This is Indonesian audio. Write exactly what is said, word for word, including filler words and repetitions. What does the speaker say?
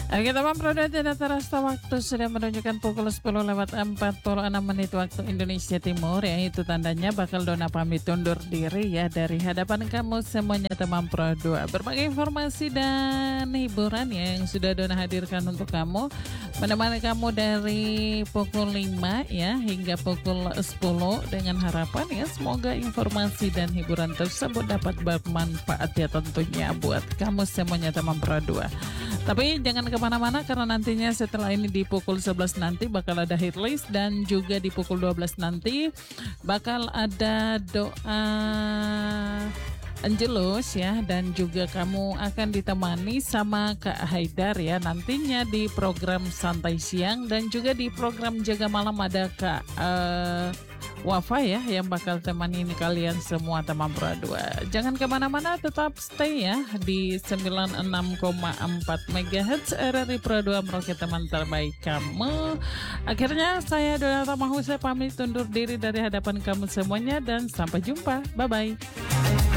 Oke teman Pro tidak terasa waktu sudah menunjukkan pukul sepuluh lewat empat puluh enam menit waktu Indonesia Timur, yaitu tandanya bakal Dona pamit undur diri ya dari hadapan kamu semuanya teman Pro dua. Berbagai informasi dan hiburan ya yang sudah Dona hadirkan untuk kamu, menemani kamu dari pukul lima ya hingga pukul sepuluh dengan harapan ya semoga informasi dan hiburan tersebut dapat bermanfaat ya tentunya buat kamu semuanya teman Pro dua. Tapi jangan kemana-mana karena nantinya setelah ini di pukul sebelas nanti bakal ada hit list dan juga di pukul dua belas nanti bakal ada doa Angelus ya, dan juga kamu akan ditemani sama Kak Haidar ya nantinya di program Santai Siang, dan juga di program Jaga Malam ada Kak uh, Wafa ya yang bakal temani kalian semua teman Pro dua. Jangan kemana-mana, tetap stay ya di sembilan puluh enam koma empat megahertz R R I Pro dua Meroket teman terbaik kamu. Akhirnya saya Dona Tamahu saya pamit undur diri dari hadapan kamu semuanya dan sampai jumpa. Bye-bye.